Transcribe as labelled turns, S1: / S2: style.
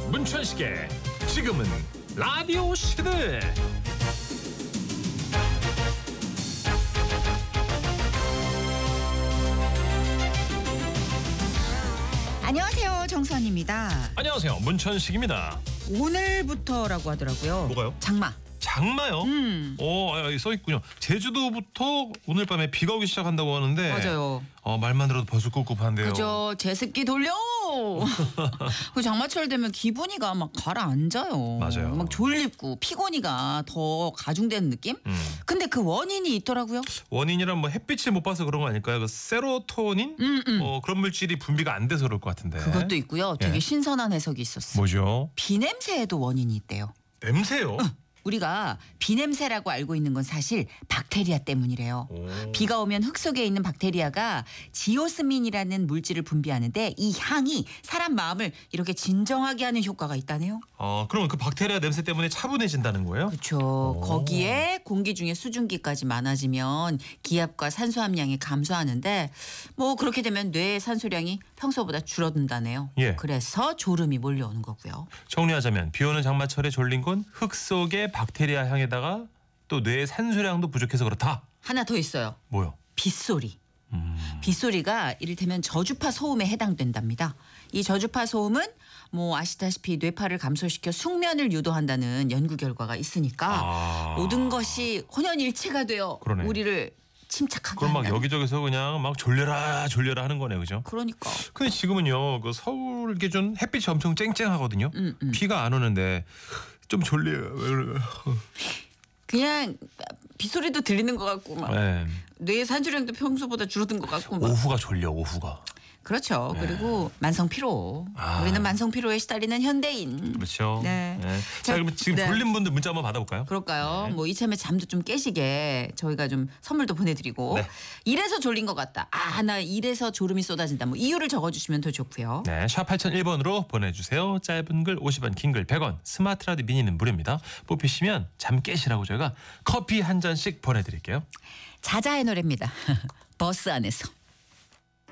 S1: 문천식의 지금은 라디오 시대.
S2: 안녕하세요, 정선입니다.
S1: 안녕하세요, 문천식입니다.
S2: 오늘부터라고 하더라고요.
S1: 뭐가요?
S2: 장마.
S1: 장마요? 여기 써 있군요. 제주도부터 오늘 밤에 비가 오기 시작한다고 하는데
S2: 맞아요.
S1: 말만 들어도 벌써 꿉꿉한데요.
S2: 그죠. 제습기 돌려. 그 장마철 되면 기분이가 막 가라앉아요.
S1: 맞아요.
S2: 막 졸립고 피곤이가 더 가중되는 느낌? 근데 그 원인이 있더라고요.
S1: 원인이란 뭐 햇빛을 못 봐서 그런 거 아닐까요? 그 세로토닌? 그런 물질이 분비가 안 돼서 그럴 것 같은데.
S2: 그것도 있고요. 되게
S1: 예.
S2: 신선한 해석이 있었어요.
S1: 뭐죠?
S2: 비냄새에도 원인이 있대요.
S1: 냄새요?
S2: 우리가 비냄새라고 알고 있는 건 사실 박테리아 때문이래요.
S1: 오.
S2: 비가 오면 흙 속에 있는 박테리아가 지오스민이라는 물질을 분비하는데 이 향이 사람 마음을 이렇게 진정하게 하는 효과가 있다네요.
S1: 그럼 그 박테리아 냄새 때문에 차분해진다는 거예요?
S2: 그렇죠. 거기에 공기 중에 수증기까지 많아지면 기압과 산소 함량이 감소하는데 뭐 그렇게 되면 뇌의 산소량이 평소보다 줄어든다네요.
S1: 예.
S2: 그래서 졸음이 몰려오는 거고요.
S1: 정리하자면 비 오는 장마철에 졸린 건 흙 속의 박테리아 향에다가 또 뇌의 산소량도 부족해서 그렇다.
S2: 하나 더 있어요.
S1: 뭐요?
S2: 빗소리. 빗소리가 이를테면 저주파 소음에 해당된답니다. 이 저주파 소음은 뭐 아시다시피 뇌파를 감소시켜 숙면을 유도한다는 연구 결과가 있으니까 모든 것이 혼연일체가 되어
S1: 그러네.
S2: 우리를 침착하게
S1: 그럼 막
S2: 한다는.
S1: 여기저기서 그냥 막 졸려라 하는 거네요, 그죠?
S2: 그러니까.
S1: 근데 지금은요, 그 서울 기준 햇빛이 엄청 쨍쨍하거든요. 비가 안 오는데 좀 졸려요. 왜 그래요?
S2: 그냥 빗소리도 들리는 것 같고 막
S1: 네.
S2: 뇌의 산소량도 평소보다 줄어든 것 같고 막.
S1: 오후가 졸려, 오후가.
S2: 그렇죠. 그리고 만성 피로. 우리는 만성 피로에 시달리는 현대인.
S1: 그렇죠.
S2: 네.
S1: 자, 그러면 지금
S2: 네.
S1: 졸린 분들 문자 한번 받아볼까요?
S2: 그럴까요?
S1: 네.
S2: 뭐 이참에 잠도 좀 깨시게 저희가 좀 선물도 보내드리고.
S1: 네.
S2: 이래서 졸린 것 같다. 나 이래서 졸음이 쏟아진다. 뭐 이유를 적어주시면 더 좋고요.
S1: 네, 샵 8001번으로 보내주세요. 짧은 글 50원, 긴 글 100원, 스마트 라디오 미니는 무료입니다. 뽑히시면 잠 깨시라고 저희가 커피 한 잔씩 보내드릴게요.
S2: 자자의 노래입니다. 버스 안에서.